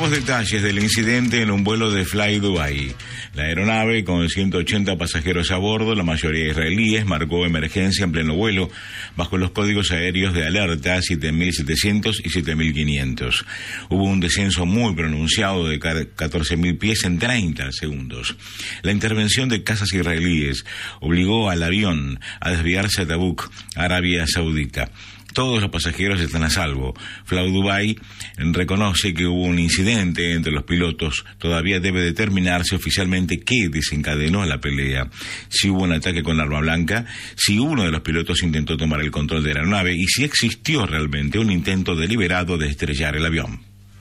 Nuevos detalles del incidente en un vuelo de Fly Dubai. La aeronave, con 180 pasajeros a bordo, la mayoría israelíes, marcó emergencia en pleno vuelo, bajo los códigos aéreos de alerta 7.700 y 7.500. Hubo un descenso muy pronunciado de 14.000 pies en 30 segundos. La intervención de cazas israelíes obligó al avión a desviarse a Tabuk, Arabia Saudita. Todos los pasajeros están a salvo. Fly Dubai reconoce que hubo un incidente entre los pilotos. Todavía debe determinarse oficialmente qué desencadenó la pelea. Si hubo un ataque con arma blanca, si uno de los pilotos intentó tomar el control de la aeronave y si existió realmente un intento deliberado de estrellar el avión.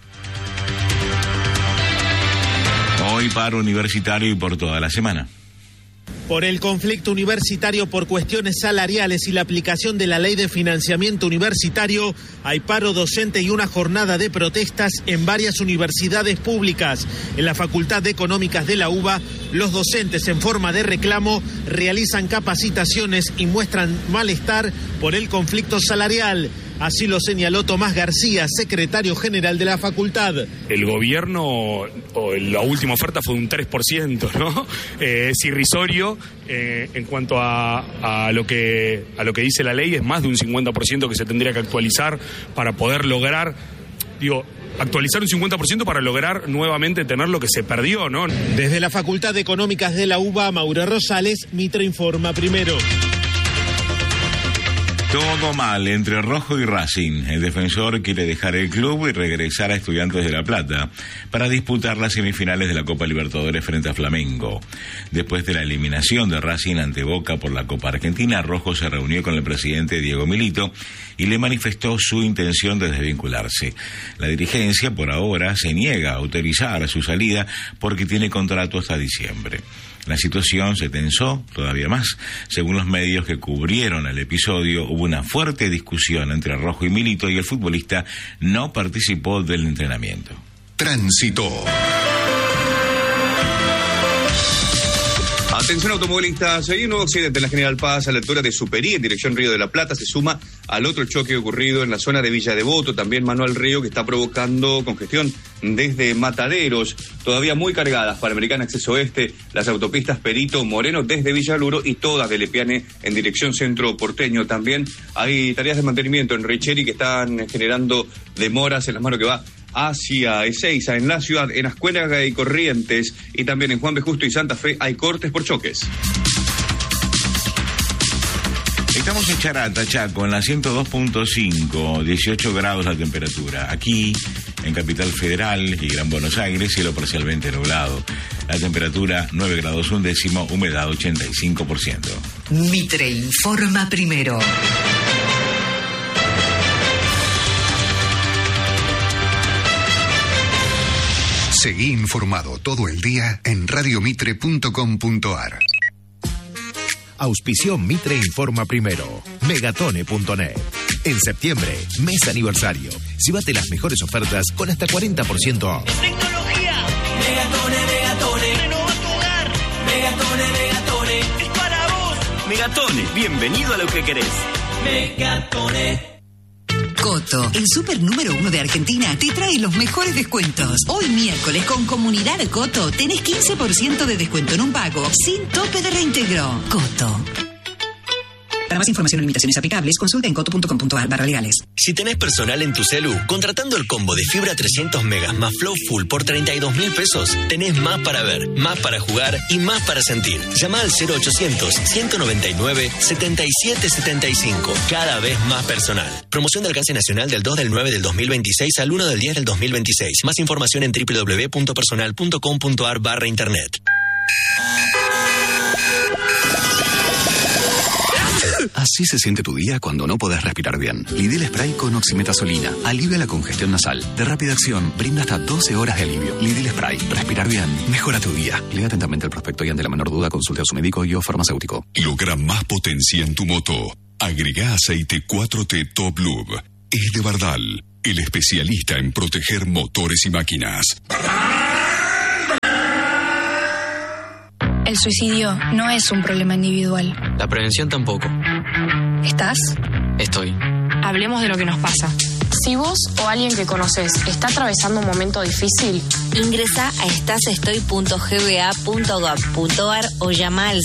Hoy paro universitario y por toda la semana. Por el conflicto universitario por cuestiones salariales y la aplicación de la ley de financiamiento universitario, hay paro docente y una jornada de protestas en varias universidades públicas. En la Facultad de Económicas de la UBA, los docentes en forma de reclamo realizan capacitaciones y muestran malestar por el conflicto salarial. Así lo señaló Tomás García, secretario general de la facultad. El gobierno, la última oferta fue un 3%, ¿no? Es irrisorio en cuanto a lo que dice la ley, es más de un 50% que se tendría que actualizar para poder lograr, actualizar un 50% para lograr nuevamente tener lo que se perdió, ¿no? Desde la Facultad de Económicas de la UBA, Mauro Rosales, Mitre Informa Primero. Todo mal entre Rojo y Racing. El defensor quiere dejar el club y regresar a Estudiantes de La Plata para disputar las semifinales de la Copa Libertadores frente a Flamengo. Después de la eliminación de Racing ante Boca por la Copa Argentina, Rojo se reunió con el presidente Diego Milito y le manifestó su intención de desvincularse. La dirigencia, por ahora, se niega a autorizar su salida porque tiene contrato hasta diciembre. La situación se tensó todavía más. Según los medios que cubrieron el episodio, hubo una fuerte discusión entre Rojo y Milito y el futbolista no participó del entrenamiento. Tránsito. Atención automovilistas, hay un nuevo accidente en la General Paz a la altura de Superí en dirección Río de la Plata. Se suma al otro choque ocurrido en la zona de Villa Devoto, también Manuel Río, que está provocando congestión desde Mataderos, todavía muy cargadas. Panamericana Acceso Oeste, las autopistas Perito Moreno desde Villaluro y todas de Lepiane en dirección centro porteño. También hay tareas de mantenimiento en Richeri que están generando demoras en la mano que va hacia Ezeiza, en la ciudad, en Ascuénaga y Corrientes, y también en Juan B. Justo y Santa Fe hay cortes por choques. Estamos en Charata, Chaco, en la 102.5, 18 grados la temperatura. Aquí, en Capital Federal y Gran Buenos Aires, cielo parcialmente nublado. La temperatura 9 grados 1 décimo, humedad 85%. Mitre Informa Primero. Seguí informado todo el día en radiomitre.com.ar. Auspició Mitre Informa Primero. Megatone.net. En septiembre, mes aniversario. Llévate las mejores ofertas con hasta 40% off. Tecnología. Megatone, Megatone. Renova tu hogar. Megatone, Megatone. Es para vos. Megatone, bienvenido a lo que querés. Megatone. Coto, el super número 1 de Argentina, te trae los mejores descuentos. Hoy miércoles con Comunidad Coto tenés 15% de descuento en un pago sin tope de reintegro. Coto. Para más información y limitaciones aplicables, consulta en coto.com.ar/legales. Si tenés personal en tu celu, contratando el combo de fibra 300 megas más Flow Full por 32.000 pesos, tenés más para ver, más para jugar y más para sentir. Llama al 0800-199-7775. Cada vez más personal. Promoción de alcance nacional del 2 del 9 del 2026 al 1 del 10 del 2026. Más información en www.personal.com.ar/internet. Así se siente tu día cuando no podés respirar bien. Lidl Spray con oximetazolina alivia la congestión nasal. De rápida acción, brinda hasta 12 horas de alivio. Lidl Spray, respirar bien, mejora tu día. Lea atentamente el prospecto y ante la menor duda consulte a su médico y o farmacéutico. Logra más potencia en tu moto. Agrega aceite 4T Top Lube. Es de Bardal, el especialista en proteger motores y máquinas. El suicidio no es un problema individual. La prevención tampoco. ¿Estás? Estoy. Hablemos de lo que nos pasa. Si vos o alguien que conoces está atravesando un momento difícil, ingresa a estasestoy.gba.gov.ar o llama al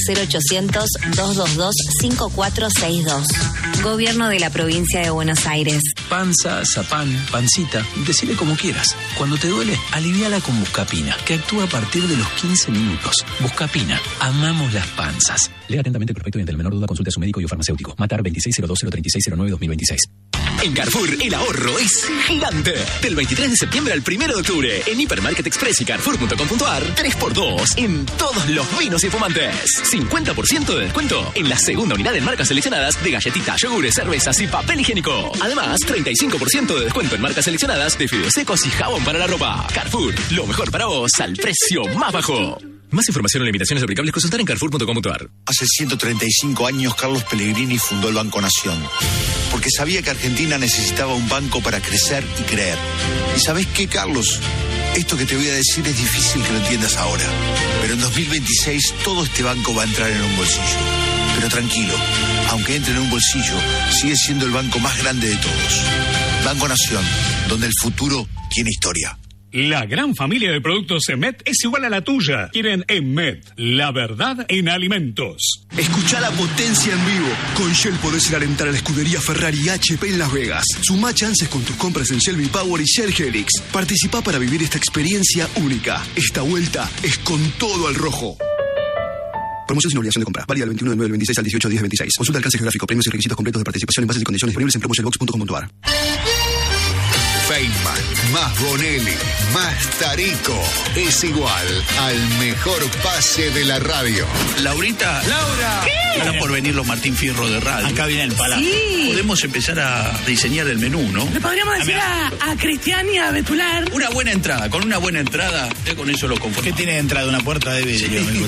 0800-222-5462. Gobierno de la Provincia de Buenos Aires. Panza, zapán, pancita, decile como quieras. Cuando te duele, aliviala con Buscapina, que actúa a partir de los 15 minutos. Buscapina, amamos las panzas. Lea atentamente el prospecto y ante la menor duda consulte a su médico y o farmacéutico. Matar 2602-03609-2026. En Carrefour, el ahorro es gigante. Del 23 de septiembre al 1 de octubre, en Hipermarket Express y Carrefour.com.ar, 3x2 en todos los vinos y espumantes. 50% de descuento en la segunda unidad en marcas seleccionadas de galletitas, yogures, cervezas y papel higiénico. Además, 35% de descuento en marcas seleccionadas de fideos secos y jabón para la ropa. Carrefour, lo mejor para vos al precio más bajo. Más información o limitaciones aplicables, consultar en Carrefour.com.ar. Hace 135 años Carlos Pellegrini fundó el Banco Nación, porque sabía que Argentina necesitaba un banco para crecer y creer. ¿Y sabés qué, Carlos? Esto que te voy a decir es difícil que lo entiendas ahora, pero en 2026 todo este banco va a entrar en un bolsillo. Pero tranquilo, aunque entre en un bolsillo, sigue siendo el banco más grande de todos. Banco Nación, donde el futuro tiene historia. La gran familia de productos Emet es igual a la tuya. Quieren Emet, la verdad en alimentos. Escuchá la potencia en vivo. Con Shell podés ir a alentar a la escudería Ferrari y HP en Las Vegas. Sumá chances con tus compras en Shell V-Power y Shell Helix. Participá para vivir esta experiencia única. Esta vuelta es con todo al rojo. Promoción sin obligación de compra. Válida del 21 de 9 del 26 al 18 de 10 del 26. Consulta alcance geográfico, premios y requisitos completos de participación en bases y condiciones disponibles en promotionbox.com.ar. Feynman, más Bonelli, más Tarico, es igual al mejor pase de la radio. Laurita. ¡Laura! ¿Qué? Están por venir los Martín Fierro de radio. Acá viene el palacio. Sí. Podemos empezar a diseñar el menú, ¿no? Le podríamos decir a Cristian y a Betular. Una buena entrada, con una buena entrada, ya con eso lo conformamos. ¿Qué tiene de entrada? Una puerta de vidrio. De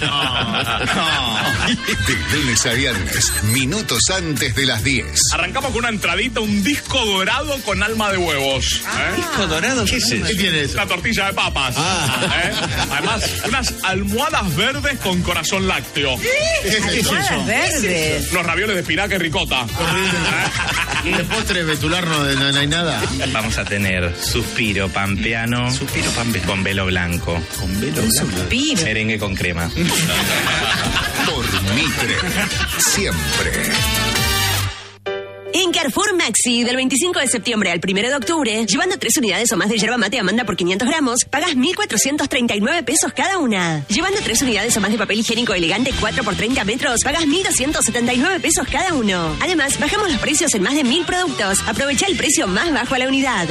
lunes a viernes, minutos antes de las 10. Arrancamos con una entradita, un disco dorado con alma de huevos. ¿Disco dorado? ¿Qué es eso? ¿Qué tiene eso? Una tortilla de papas. Además, unas almohadas verdes con corazón lácteo. ¿Qué es eso? Almohadas verdes. Los ravioles de espinaca y ricota. De postre Betular no hay nada. Vamos a tener suspiro pampeano. Con velo blanco. Con velo blanco. Suspiro. Merengue con crema. Por Mitre, siempre. En Carrefour Maxi, del 25 de septiembre al 1 de octubre, llevando 3 unidades o más de yerba mate Amanda por 500 gramos, pagas 1.439 pesos cada una. Llevando 3 unidades o más de papel higiénico elegante 4 por 30 metros, pagas 1.279 pesos cada uno. Además, bajamos los precios en más de 1.000 productos. Aprovecha el precio más bajo a la unidad.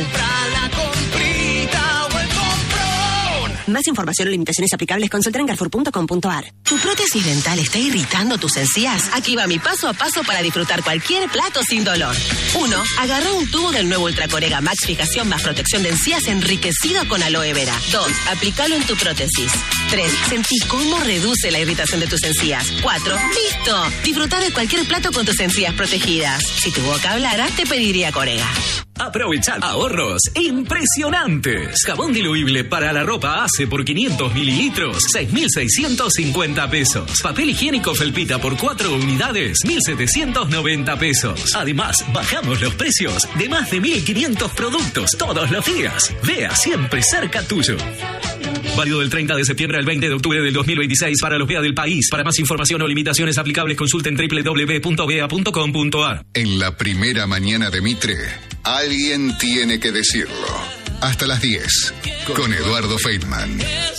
Más información o limitaciones aplicables, consulta en Carrefour.com.ar. ¿Tu prótesis dental está irritando tus encías? Aquí va mi paso a paso para disfrutar cualquier plato sin dolor. 1. Agarra un tubo del nuevo Ultracorega Max Fijación más protección de encías enriquecido con aloe vera. 2. Aplícalo en tu prótesis. 3. Sentí cómo reduce la irritación de tus encías. 4. ¡Listo! Disfruta de cualquier plato con tus encías protegidas. Si tu boca hablara, te pediría Corega. Aprovechar ahorros impresionantes. Jabón diluible para la ropa Ace por 500 mililitros, 6.650 pesos. Papel higiénico Felpita por 4 unidades, 1.790 pesos. Además, bajamos los precios de más de 1.500 productos todos los días. Vea siempre cerca tuyo. Válido del 30 de septiembre al 20 de octubre del 2026 para los BEA del país. Para más información o limitaciones aplicables, consulten www.bea.com.ar. En la primera mañana de Mitre, alguien tiene que decirlo. Hasta las 10, con Eduardo Feynman.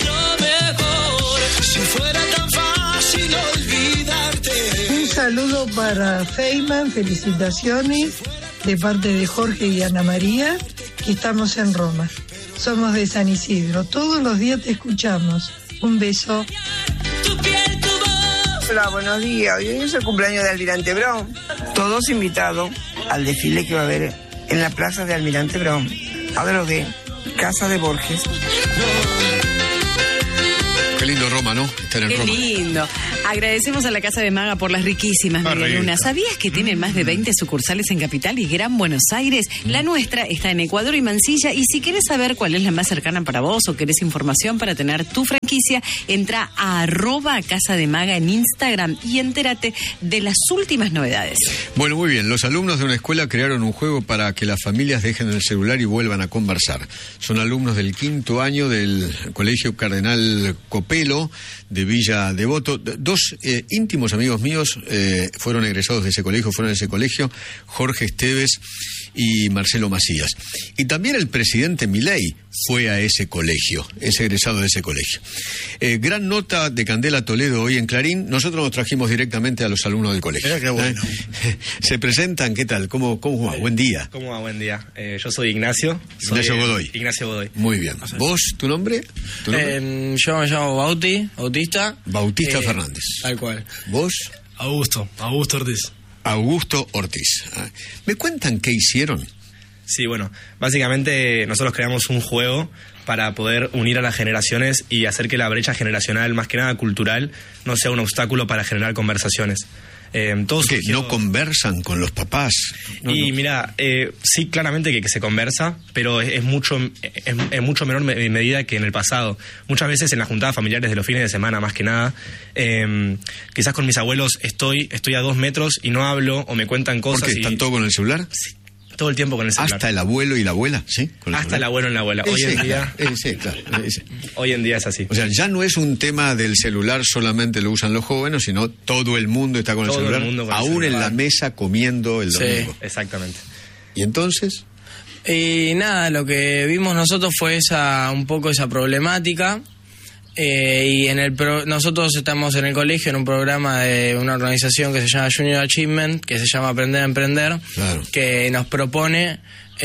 Si fuera tan fácil olvidarte. Un saludo para Feynman, felicitaciones de parte de Jorge y Ana María, que estamos en Roma. Somos de San Isidro, todos los días te escuchamos. Un beso. Hola, buenos días. Hoy es el cumpleaños de Almirante Brown. Todos invitados al desfile que va a haber en la plaza de Almirante Brown. Hablo de Casa de Borges. Qué lindo Roma, ¿no? Estar en Qué Roma. lindo. Agradecemos a la Casa de Maga por las riquísimas medialunas. ¿Sabías que tienen más de 20 sucursales en Capital y Gran Buenos Aires? La nuestra está en Ecuador y Mansilla. Y si querés saber cuál es la más cercana para vos o querés información para tener tu franquicia, entra a @Casa de Maga en Instagram y entérate de las últimas novedades. Bueno, muy bien. Los alumnos de una escuela crearon un juego para que las familias dejen el celular y vuelvan a conversar. Son alumnos del 5º año del Colegio Cardenal Copelo de Villa Devoto. Dos íntimos amigos míos fueron egresados de ese colegio, Jorge Esteves y Marcelo Macías. Y también el presidente Milei fue a ese colegio, es egresado de ese colegio. Gran nota de Candela Toledo hoy en Clarín. Nosotros nos trajimos directamente a los alumnos del colegio. Mira qué bueno. Se presentan, ¿qué tal? ¿Cómo va? Buen día. ¿Cómo va? Buen día. Yo soy Ignacio. Godoy. Ignacio Godoy. Muy bien. ¿Vos, tu nombre? Yo me llamo Bautista. Bautista Fernández. Tal cual. ¿Vos? Augusto Ortiz. Augusto Ortiz. ¿Me cuentan qué hicieron? Sí, bueno, básicamente nosotros creamos un juego para poder unir a las generaciones y hacer que la brecha generacional, más que nada cultural, no sea un obstáculo para generar conversaciones. Todos que no conversan con los papás. Mira, sí, claramente que se conversa, pero es mucho menor medida que en el pasado. Muchas veces en las juntadas familiares de los fines de semana, más que nada, quizás con mis abuelos estoy a 2 metros y no hablo o me cuentan cosas. ¿Por qué? ¿Están todos con el celular? Sí. Todo el tiempo con el celular. ¿Hasta el abuelo y la abuela? ¿Sí? Hasta el abuelo y la abuela. Hoy en día... Sí, claro. Hoy en día es así. O sea, ya no es un tema del celular solamente lo usan los jóvenes, sino todo el mundo está con el celular. Aún en la mesa comiendo el domingo. Sí, exactamente. ¿Y entonces? Y nada, lo que vimos nosotros fue un poco esa problemática. Y nosotros estamos en el colegio en un programa de una organización que se llama Junior Achievement, que se llama Aprender a Emprender, claro, que nos propone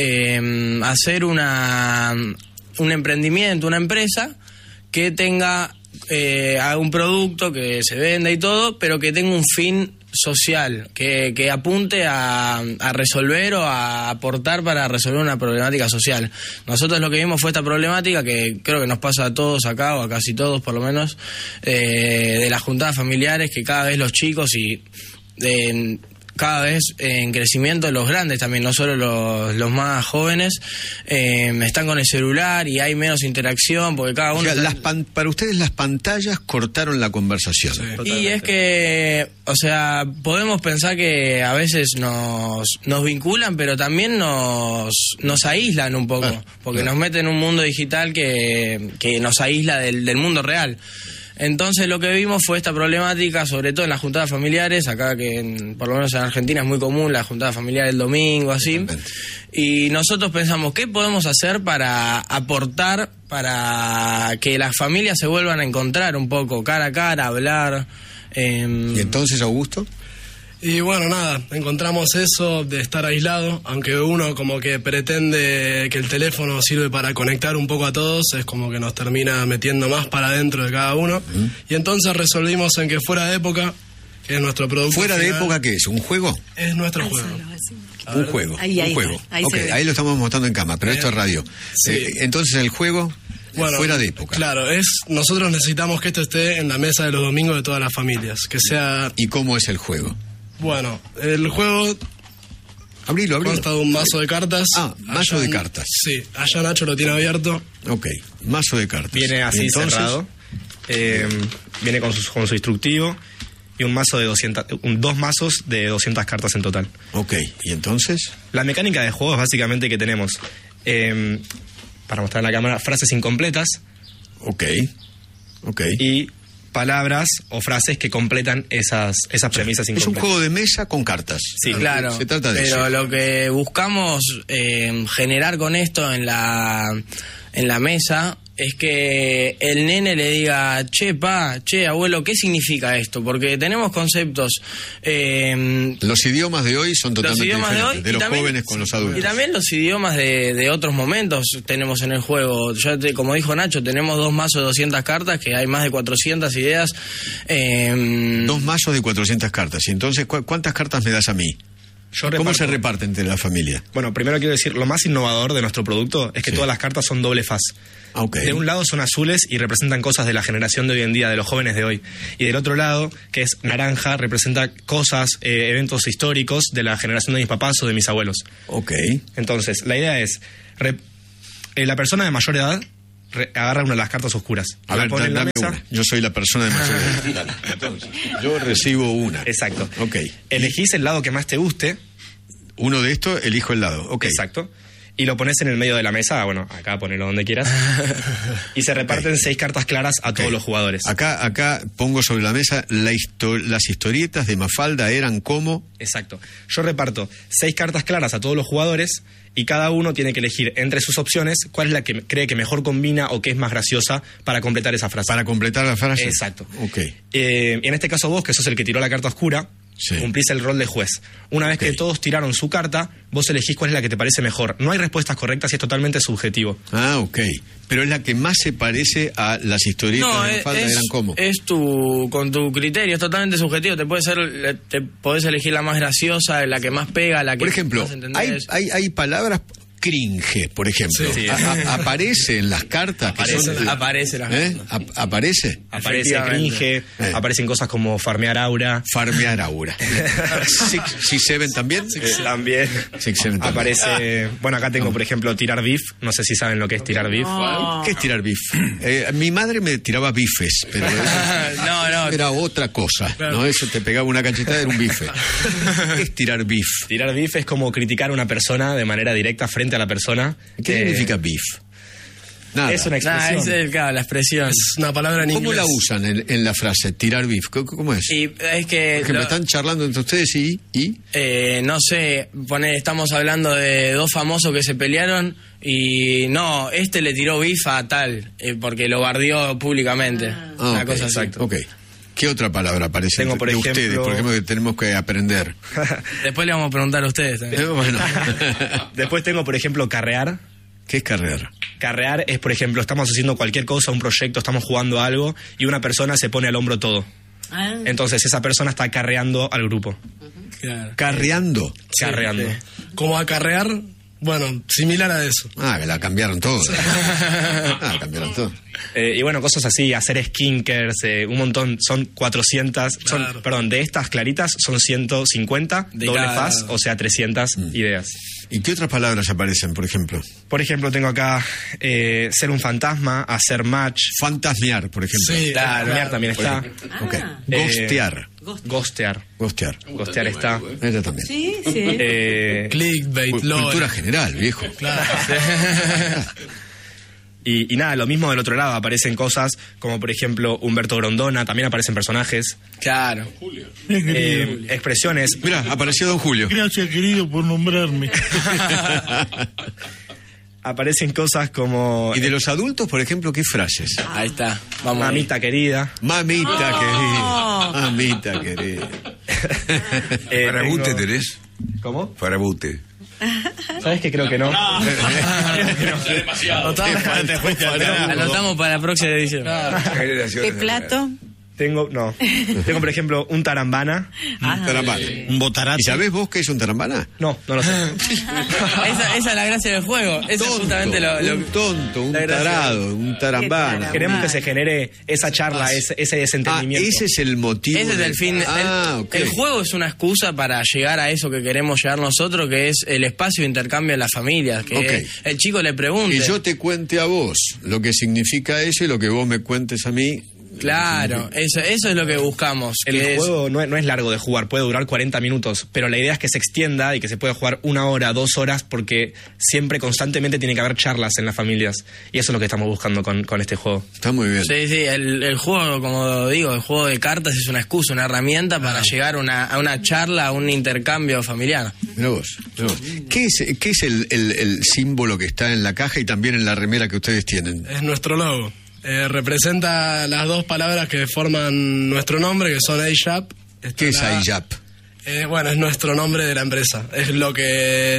hacer un emprendimiento, una empresa que tenga un producto que se venda y todo, pero que tenga un fin social, que apunte a resolver o a aportar para resolver una problemática social. Nosotros lo que vimos fue esta problemática que creo que nos pasa a todos acá, o a casi todos por lo menos, de las juntadas familiares, que cada vez los chicos cada vez en crecimiento los grandes también, no solo los más jóvenes, están con el celular y hay menos interacción porque cada uno... O sea, para ustedes las pantallas cortaron la conversación. Sí, y es que, o sea, podemos pensar que a veces nos vinculan, pero también nos aíslan un poco, porque nos meten en un mundo digital que nos aísla del mundo real. Entonces lo que vimos fue esta problemática, sobre todo en las juntadas familiares, acá que por lo menos en Argentina es muy común la juntada familiar el domingo, así. Y nosotros pensamos, ¿qué podemos hacer para aportar, para que las familias se vuelvan a encontrar un poco, cara a cara, hablar? ¿Y entonces, Augusto? Y bueno, nada, encontramos eso de estar aislado, aunque uno como que pretende que el teléfono sirve para conectar un poco a todos, es como que nos termina metiendo más para adentro de cada uno. Y entonces resolvimos en que Fuera de Época, que es nuestro producto ¿Fuera final, de Época qué es? ¿Un juego? Es nuestro juego. Un juego. Ahí juego. está, ahí okay, se ve. Ahí lo estamos mostrando en cámara, pero esto es radio. Sí. Entonces el juego... Bueno, Fuera de Época. Claro, nosotros necesitamos que esto esté en la mesa de los domingos de todas las familias, que sea... ¿Y cómo es el juego? Bueno, el juego Abrilo. consta de un mazo de cartas. Mazo de cartas. Sí, allá Nacho lo tiene abierto. Ok, mazo de cartas. Viene así cerrado. Viene con su instructivo y un mazo de 2 mazos de 200 cartas en total. Ok, ¿y entonces? La mecánica de juego es básicamente que tenemos, para mostrar en la cámara, frases incompletas. Ok. Y palabras o frases que completan esas premisas incompletas. Es un juego de mesa con cartas. Sí, claro. Se trata de pero eso. Lo que buscamos generar con esto en la mesa es que el nene le diga, che, abuelo, ¿qué significa esto? Porque tenemos conceptos... los idiomas de hoy son totalmente diferentes, de los jóvenes con los adultos. Y también los idiomas de otros momentos tenemos en el juego. Como dijo Nacho, tenemos 2 mazos de 200 cartas, que hay más de 400 ideas. 2 mazos de 400 cartas. Y entonces, ¿cuántas cartas me das a mí? ¿Cómo se reparte entre la familia? Bueno, primero quiero decir, lo más innovador de nuestro producto es que todas las cartas son doble faz. Okay. De un lado son azules y representan cosas de la generación de hoy en día, de los jóvenes de hoy. Y del otro lado, que es naranja, representa cosas, eventos históricos de la generación de mis papás o de mis abuelos. Ok. Entonces, la idea es, la persona de mayor edad agarra una de las cartas oscuras. A ver, dame una. Yo soy la persona de mayor edad. Entonces, yo recibo una. Exacto. Ok. Elegís el lado que más te guste. Uno de estos, elijo el lado. Ok. Exacto. Y lo pones en el medio de la mesa, bueno, acá ponelo donde quieras. Y se reparten 6 cartas claras a todos los jugadores. Acá pongo sobre la mesa las historietas de Mafalda eran como... Exacto. Yo reparto 6 cartas claras a todos los jugadores y cada uno tiene que elegir entre sus opciones cuál es la que cree que mejor combina o que es más graciosa para completar esa frase. Para completar la frase. Exacto. Ok. En este caso vos, que sos el que tiró la carta oscura, cumplís el rol de juez. Una vez que todos tiraron su carta, vos elegís cuál es la que te parece mejor. No hay respuestas correctas y es totalmente subjetivo. Ah, ok. Pero es la que más se parece a las historietas de Mafalda eran como. Es con tu criterio, es totalmente subjetivo. Te podés elegir la más graciosa, la que más pega, la que por ejemplo, más entendés. hay palabras... Cringe, por ejemplo. Sí. Aparece en las cartas. Aparece las cartas. ¿Aparece? Aparece cringe, aparecen cosas como farmear aura. Farmear aura. Six Seven también. También. Six Seven también. Aparece. Bueno, acá tengo, por ejemplo, tirar beef. No sé si saben lo que es tirar beef. ¿Qué es tirar beef? Mi madre me tiraba bifes, pero eso era otra cosa. ¿No? Eso te pegaba una cachetada, era un bife. ¿Qué es tirar beef? Tirar beef es como criticar a una persona de manera directa frente a la persona. ¿Qué significa beef? Nada. Es una expresión. Es la expresión. Es una palabra en ¿Cómo inglés. la usan en la frase? Tirar beef. ¿Cómo es? Y es que... Porque me están charlando entre ustedes y... no sé, estamos hablando de 2 famosos que se pelearon y no, le tiró beef a tal, porque lo bardeó públicamente. Una cosa así. Exacto. Ok. ¿Qué otra palabra aparece Tengo, por ejemplo, ustedes? Por ejemplo, que tenemos que aprender. Después le vamos a preguntar a ustedes también. Bueno. Después tengo, por ejemplo, carrear. ¿Qué es carrear? Carrear es, por ejemplo, estamos haciendo cualquier cosa, un proyecto, estamos jugando algo y una persona se pone al hombro todo. Entonces esa persona está carreando al grupo. Claro. ¿Carreando? Carreando. Sí. ¿Cómo acarrear? Bueno, similar a eso. Que la cambiaron todo. Cambiaron todo. Y bueno, cosas así, hacer skinkers, un montón, son 400, de estas claritas son 150, doble faz, o sea, 300 ideas. ¿Y qué otras palabras aparecen, por ejemplo? Por ejemplo, tengo acá ser un fantasma, hacer match. Fantasmear, por ejemplo. Sí, fantasmear también está. Okay. Ghostear. Ghostear está. Ella también. Sí. Clickbait, cultura general, viejo. Claro. Y nada, lo mismo del otro lado, aparecen cosas como, por ejemplo, Humberto Grondona, también aparecen personajes. Claro. Expresiones. Mirá, apareció Don Julio. Gracias, querido, por nombrarme. Aparecen cosas como... ¿Y de los adultos, por ejemplo, qué frases? Ahí está. Vamos. Mamita querida. Mamita querida. Mamita querida. ¿Farabute tenés? ¿Cómo? Farabute. ¿Sabes que creo que no? Anotamos para la próxima edición. ¿Qué plato? Tengo, por ejemplo, un tarambana. Un tarambana. Un botarazo. ¿Y sabés vos qué es un tarambana? No lo sé. esa es la gracia del juego. Eso es justamente un tonto, un tarado, un tarambana. Queremos que se genere esa charla, ese desentendimiento. Ese es el motivo. Ese es el fin. El juego es una excusa para llegar a eso que queremos llegar nosotros, que es el espacio de intercambio en las familias. Que el chico le pregunte. Y yo te cuente a vos lo que significa eso y lo que vos me cuentes a mí. Claro, eso es lo que buscamos. El juego no es largo de jugar, puede durar 40 minutos, pero la idea es que se extienda y que se pueda jugar 1 hora, 2 horas, porque siempre, constantemente tiene que haber charlas en las familias. Y eso es lo que estamos buscando con este juego. Está muy bien. Sí, el juego, como digo, el juego de cartas es una excusa, una herramienta para llegar a una charla, a un intercambio familiar. Mirá vos. ¿Qué es el símbolo que está en la caja y también en la remera que ustedes tienen? Es nuestro logo. Representa las 2 palabras que forman nuestro nombre, que son AJAP. ¿Qué es AJAP? Bueno, es nuestro nombre de la empresa. Es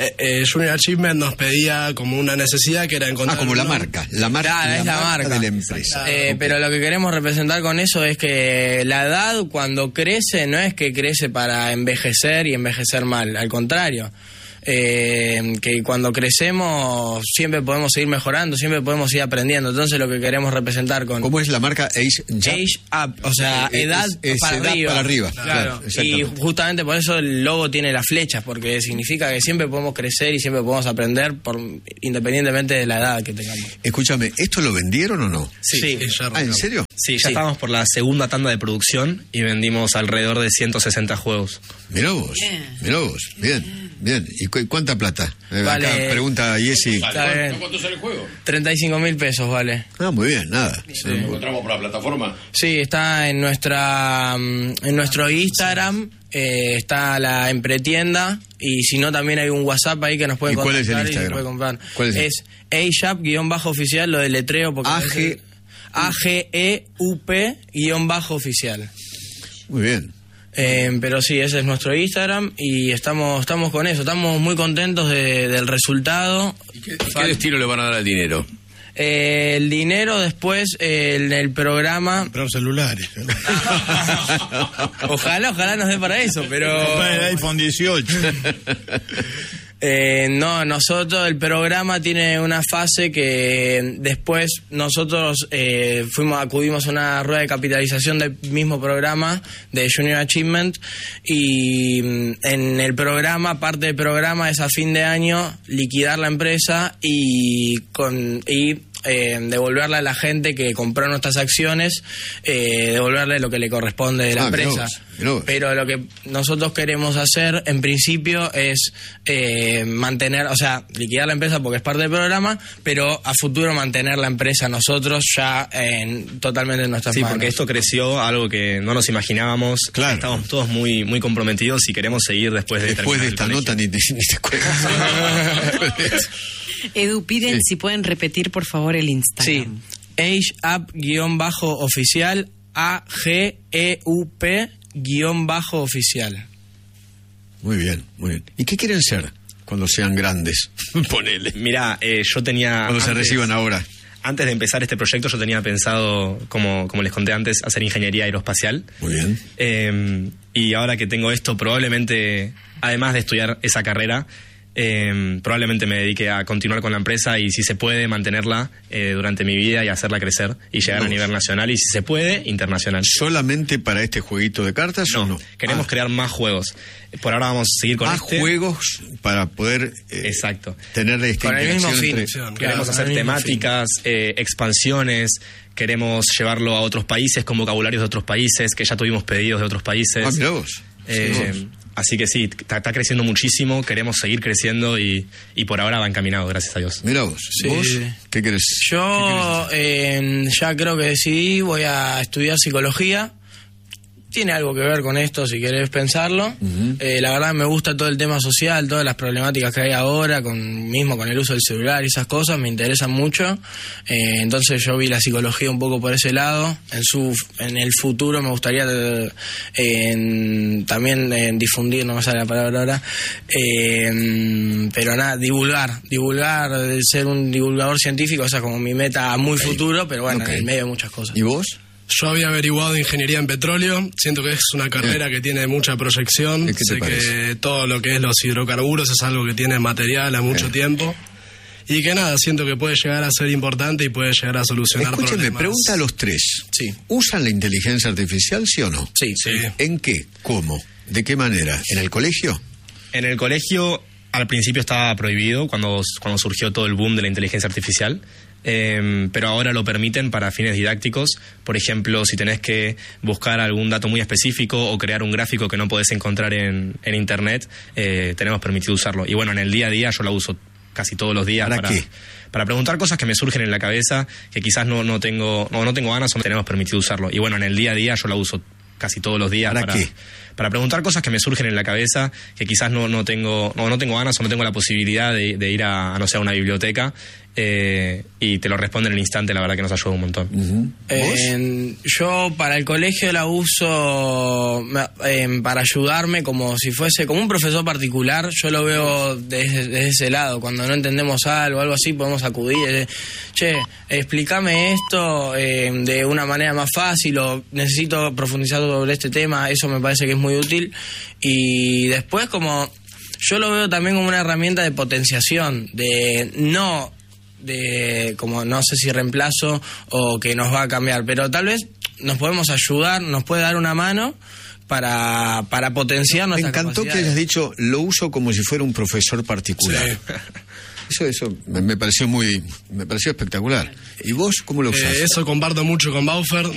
Junior Achievement nos pedía como una necesidad que era encontrar... como la marca. La marca, Claro, es la marca de la empresa. Pero lo que queremos representar con eso es que la edad cuando crece no es que crece para envejecer y envejecer mal, al contrario. Que cuando crecemos siempre podemos seguir mejorando, siempre podemos ir aprendiendo. Entonces lo que queremos representar con... ¿Cómo es la marca? Age Up, o sea, edad para edad arriba. para arriba. Claro. Claro, Y justamente por eso el logo tiene las flechas, porque significa que siempre podemos crecer y siempre podemos aprender independientemente de la edad que tengamos. Escúchame, ¿esto lo vendieron o no? Sí. ¿En serio? Sí, ya estábamos por la segunda tanda de producción y vendimos alrededor de 160 juegos. Mirá vos, bien. ¿Y cuánta plata? Vale. Acá pregunta Jessy. ¿Cuánto sale el juego? 35.000 pesos, vale. Muy bien, nada. ¿Lo encontramos por la plataforma? Sí, está en nuestro Instagram, está la empretienda, y si no también hay un WhatsApp ahí que nos pueden contactar. ¿Cuál es el Instagram? Y se puede comprar. ¿Cuál es? AGEUP-oficial, lo deletreo porque AGEUP-oficial. Muy bien. Pero sí, ese es nuestro Instagram y estamos con eso, estamos muy contentos del resultado. ¿Qué destino le van a dar al dinero? El dinero después en el programa. Pero celulares. Ojalá nos dé para eso, pero. Para el iPhone 18. No, el programa tiene una fase que después nosotros acudimos a una rueda de capitalización del mismo programa de Junior Achievement, y en el programa, parte del programa es a fin de año liquidar la empresa y devolverle a la gente que compró nuestras acciones, devolverle lo que le corresponde de la empresa. Pero lo que nosotros queremos hacer en principio es mantener, o sea, liquidar la empresa porque es parte del programa, pero a futuro mantener la empresa nosotros ya totalmente en nuestras manos. Sí, porque esto creció algo que no nos imaginábamos. Claro. Estamos todos muy, muy comprometidos y queremos seguir después de esta nota ni te cuento. Edu, piden si pueden repetir por favor el Instagram. Sí, AgeUp-oficial, AGEUP-oficial. Muy bien. ¿Y qué quieren ser cuando sean grandes? Ponele. Mirá, yo tenía... Cuando se reciban ahora. Antes de empezar este proyecto yo tenía pensado, como les conté antes, hacer ingeniería aeroespacial. Muy bien. Y ahora que tengo esto, probablemente, además de estudiar esa carrera, probablemente me dedique a continuar con la empresa y, si se puede, mantenerla durante mi vida y hacerla crecer y llegar a nivel nacional y, si se puede, internacional. ¿Solamente para este jueguito de cartas o no? Queremos crear más juegos. Por ahora vamos a seguir con más juegos para poder tener esta interacción. Queremos hacer temáticas, expansiones. Queremos llevarlo a otros países, con vocabularios de otros países, que ya tuvimos pedidos de otros países. Mirá vos. Así que sí, está creciendo muchísimo, queremos seguir creciendo y por ahora va encaminado, gracias a Dios. Mirá vos, ¿vos qué querés? Yo ya creo que decidí, voy a estudiar psicología. Tiene algo que ver con esto, si querés pensarlo. La verdad me gusta todo el tema social, todas las problemáticas que hay ahora, mismo con el uso del celular y esas cosas, me interesan mucho. Entonces yo vi la psicología un poco por ese lado. En el futuro me gustaría también difundir, no me sale la palabra ahora, pero nada, divulgar, ser un divulgador científico, o sea, como mi meta muy futuro, pero bueno, en el medio de muchas cosas. ¿Y vos? Yo había averiguado ingeniería en petróleo, siento que es una carrera que tiene mucha proyección, sé que todo lo que es los hidrocarburos es algo que tiene material a mucho tiempo, y que nada, siento que puede llegar a ser importante y puede llegar a solucionar problemas. Escúcheme, pregunta a los tres. ¿Usan la inteligencia artificial, sí o no? Sí. ¿En qué? ¿Cómo? ¿De qué manera? ¿En el colegio? En el colegio al principio estaba prohibido cuando surgió todo el boom de la inteligencia artificial. Pero ahora lo permiten para fines didácticos. Por ejemplo, si tenés que buscar algún dato muy específico o crear un gráfico que no podés encontrar en internet, tenemos permitido usarlo. Y bueno, en el día a día yo lo uso casi todos los días. ¿Para qué? Para preguntar cosas que me surgen en la cabeza, que quizás no tengo ganas, o no tenemos permitido usarlo. Y bueno, en el día a día yo lo uso casi todos los días. ¿Para qué? preguntar cosas que me surgen en la cabeza, que quizás no tengo ganas o no tengo la posibilidad de ir a no sé, a una biblioteca. Y te lo responde en el instante, la verdad que nos ayuda un montón. Yo para el colegio la uso para ayudarme como si fuese como un profesor particular. Yo lo veo desde ese lado. Cuando no entendemos algo así, podemos acudir. Che, explícame esto de una manera más fácil, o necesito profundizar sobre este tema. Eso me parece que es muy útil. Y después, como yo lo veo también como una herramienta de potenciación, como no sé si reemplazo o que nos va a cambiar, pero tal vez nos podemos ayudar, nos puede dar una mano para potenciar nuestras capacidades. Me encantó que hayas dicho, lo uso como si fuera un profesor particular. Sí. Eso me pareció espectacular. ¿Y vos cómo lo usás? Eso comparto mucho con Baufer.